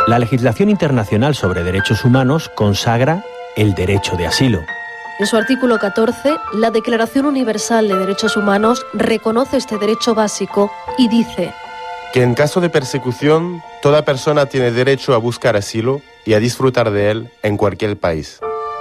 La legislación internacional sobre derechos humanos consagra el derecho de asilo. En su artículo 14, la Declaración Universal de Derechos Humanos reconoce este derecho básico y dice que en caso de persecución, toda persona tiene derecho a buscar asilo y a disfrutar de él en cualquier país.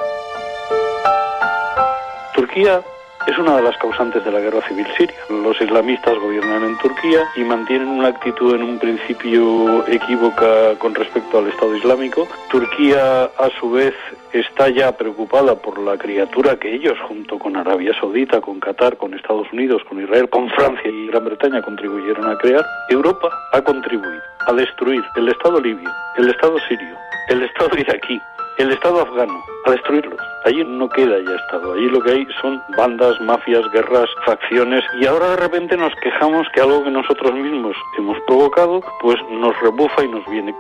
Turquía es una de las causantes de la guerra civil siria. Los islamistas gobiernan en Turquía y mantienen una actitud en un principio equívoca con respecto al Estado Islámico. Turquía, a su vez, está ya preocupada por la criatura que ellos, junto con Arabia Saudita, con Qatar, con Estados Unidos, con Israel, con Francia y Gran Bretaña, contribuyeron a crear. Europa ha contribuido a destruir el Estado libio, el Estado sirio, el Estado iraquí, el Estado afgano, a destruirlos. Allí no queda ya Estado, allí lo que hay son bandas, mafias, guerras, facciones, y ahora de repente nos quejamos que algo que nosotros mismos hemos provocado, pues nos rebufa y nos viene.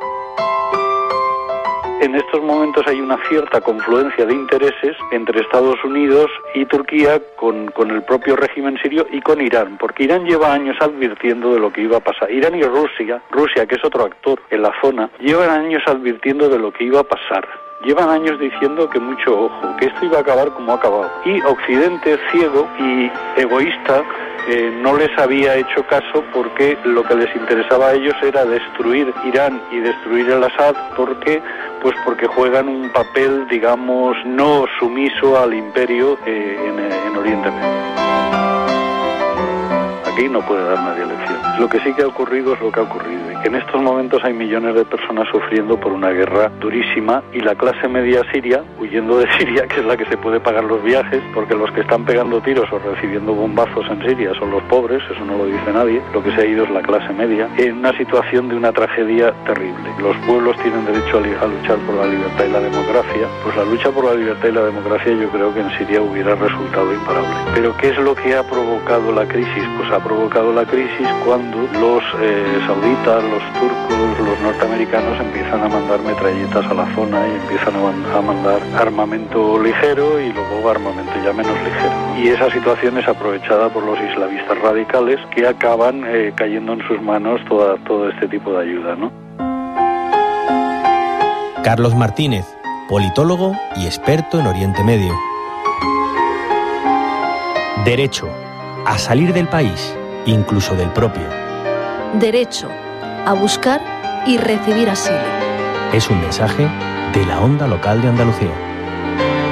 En estos momentos hay una cierta confluencia de intereses entre Estados Unidos y Turquía con el propio régimen sirio y con Irán, porque Irán lleva años advirtiendo de lo que iba a pasar. Irán y Rusia, que es otro actor en la zona, llevan años advirtiendo de lo que iba a pasar. Llevan años diciendo que mucho ojo, que esto iba a acabar como ha acabado. Y Occidente, ciego y egoísta, no les había hecho caso porque lo que les interesaba a ellos era destruir Irán y destruir el Assad. ¿Por qué? Pues porque juegan un papel, digamos, no sumiso al imperio en Oriente Medio. Aquí no puede dar nadie elección. Lo que sí que ha ocurrido es lo que ha ocurrido. Y que en estos momentos hay millones de personas sufriendo por una guerra durísima y la clase media siria, huyendo de Siria, que es la que se puede pagar los viajes, porque los que están pegando tiros o recibiendo bombazos en Siria son los pobres, eso no lo dice nadie, lo que se ha ido es la clase media, en una situación de una tragedia terrible. Los pueblos tienen derecho a luchar por la libertad y la democracia, pues la lucha por la libertad y la democracia yo creo que en Siria hubiera resultado imparable. Pero ¿qué es lo que ha provocado la crisis? Pues ha provocado la crisis cuando los sauditas, los turcos, los norteamericanos empiezan a mandar metralletas a la zona y empiezan a mandar armamento ligero y luego armamento ya menos ligero. Y esa situación es aprovechada por los islamistas radicales que acaban cayendo en sus manos todo este tipo de ayuda, ¿no? Carlos Martínez, politólogo y experto en Oriente Medio. Derecho a salir del país, incluso del propio. Derecho a buscar y recibir asilo. Es un mensaje de la Onda Local de Andalucía.